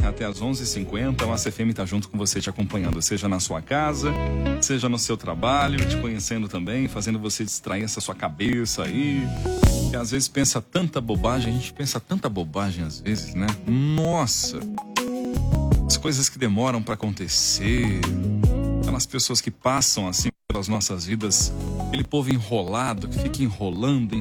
até as 11h50, a Massa FM tá junto com você, te acompanhando, seja na sua casa, seja no seu trabalho, te conhecendo também, fazendo você distrair essa sua cabeça aí, que às vezes pensa tanta bobagem, a gente pensa tanta bobagem às vezes, né? Nossa! As coisas que demoram para acontecer, aquelas pessoas que passam assim pelas nossas vidas, aquele povo enrolado, que fica enrolando,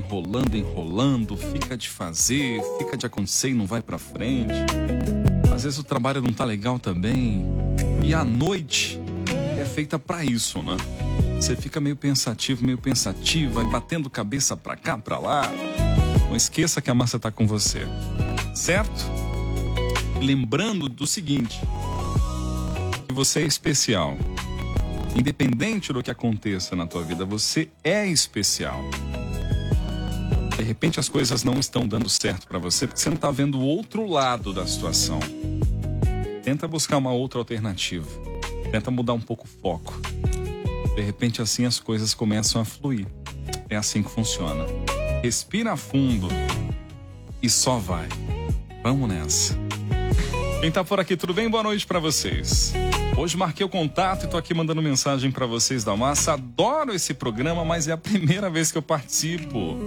fica de fazer, fica de acontecer e não vai pra frente. Às vezes o trabalho não tá legal também. E a noite é feita pra isso, né? Você fica meio pensativo, vai batendo cabeça pra cá, pra lá. Não esqueça que a Massa tá com você, certo? Lembrando do seguinte, que você é especial. Independente do que aconteça na tua vida, você é especial. De repente as coisas não estão dando certo para você porque você não está vendo o outro lado da situação. Tenta buscar uma outra alternativa. Tenta mudar um pouco o foco. De repente assim as coisas começam a fluir. É assim que funciona. Respira fundo e só vai. Vamos nessa. Quem tá por aqui, tudo bem? Boa noite pra vocês. Hoje marquei o contato e tô aqui mandando mensagem pra vocês da Massa. Adoro esse programa, mas é a primeira vez que eu participo.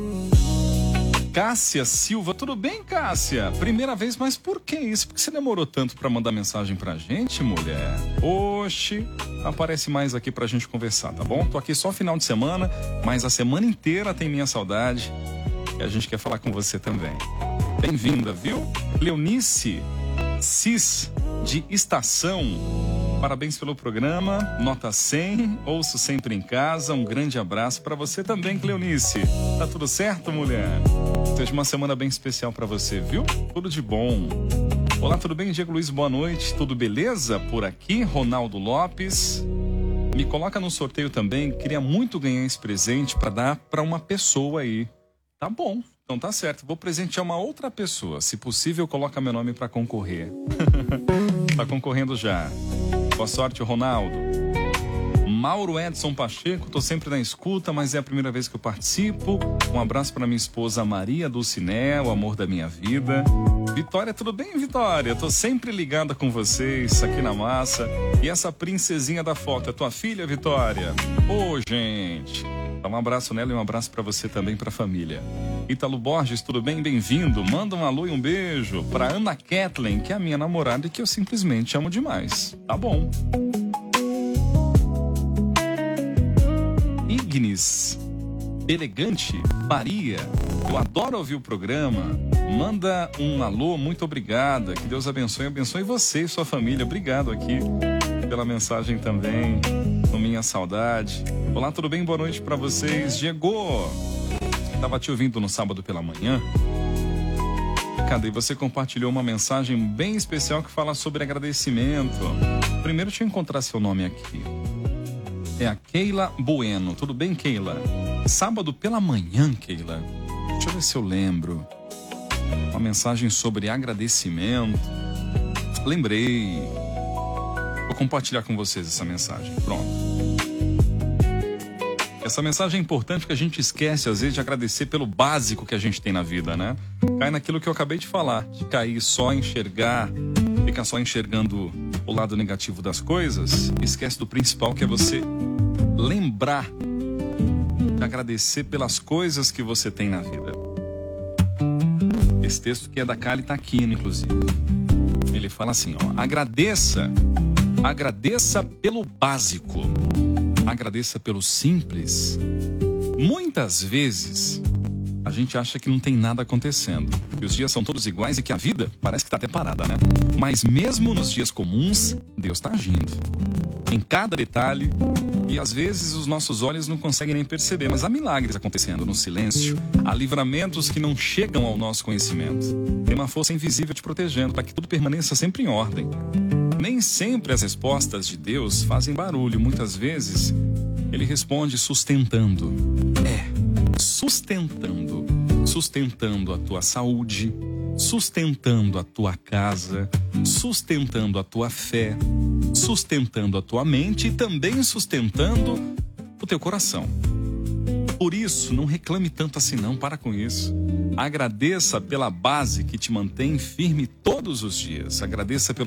Cássia Silva, tudo bem, Cássia? Primeira vez, mas por que isso? Por que você demorou tanto pra mandar mensagem pra gente, mulher? Oxi, aparece mais aqui pra gente conversar, tá bom? Tô aqui só final de semana, mas a semana inteira tem minha saudade e a gente quer falar com você também. Bem-vinda, viu? Leonice Cis, de Estação. Parabéns pelo programa, nota 100, ouço sempre em casa, um grande abraço para você também, Cleonice. Tá tudo certo, mulher? Seja uma semana bem especial para você, viu? Tudo de bom. Olá, tudo bem? Diego Luiz, boa noite, tudo beleza? Por aqui, Ronaldo Lopes. Me coloca no sorteio também, queria muito ganhar esse presente para dar para uma pessoa aí. Tá bom. Então tá certo, vou presentear uma outra pessoa. Se possível, coloca meu nome para concorrer. Tá concorrendo já. Boa sorte, Ronaldo. Mauro Edson Pacheco, tô sempre na escuta, mas é a primeira vez que eu participo. Um abraço para minha esposa Maria Dulcinea, o amor da minha vida. Vitória, tudo bem, Vitória? Tô sempre ligada com vocês aqui na Massa. E essa princesinha da foto, é tua filha, Vitória? Ô, gente... Dá um abraço nela e um abraço pra você também, pra família. Ítalo Borges, tudo bem? Bem-vindo. Manda um alô e um beijo pra Ana Kathleen, que é a minha namorada e que eu simplesmente amo demais. Tá bom. Ignis Elegante Maria, eu adoro ouvir o programa. Manda um alô, muito obrigada. Que Deus abençoe você e sua família. Obrigado aqui pela mensagem também. No Minha Saudade. Olá, tudo bem? Boa noite pra vocês. Diego, tava te ouvindo no sábado pela manhã. Cadê? Você compartilhou uma mensagem bem especial que fala sobre agradecimento. Primeiro, deixa eu encontrar seu nome aqui. É a Keila Bueno. Tudo bem, Keila? Sábado pela manhã, Keila. Deixa eu ver se eu lembro. Uma mensagem sobre agradecimento. Lembrei. Vou compartilhar com vocês essa mensagem. Pronto. Essa mensagem é importante porque a gente esquece, às vezes, de agradecer pelo básico que a gente tem na vida, né? Cai naquilo que eu acabei de falar. De cair só enxergar, ficar só enxergando o lado negativo das coisas. Esquece do principal, que é você lembrar de agradecer pelas coisas que você tem na vida. Esse texto que é da Kali Taquino, inclusive. Ele fala assim, ó. Agradeça pelo básico. Agradeça pelo simples. Muitas vezes a gente acha que não tem nada acontecendo, que os dias são todos iguais e que a vida parece que está até parada, né? Mas mesmo nos dias comuns, Deus está agindo. Em cada detalhe, e às vezes os nossos olhos não conseguem nem perceber, mas há milagres acontecendo no silêncio, há livramentos que não chegam ao nosso conhecimento. Tem uma força invisível te protegendo para que tudo permaneça sempre em ordem. Nem sempre as respostas de Deus fazem barulho. Muitas vezes, Ele responde sustentando. Sustentando a tua saúde, sustentando a tua casa, sustentando a tua fé, sustentando a tua mente e também sustentando o teu coração. Por isso, não reclame tanto assim não, para com isso. Agradeça pela base que te mantém firme todos os dias. Agradeça pelo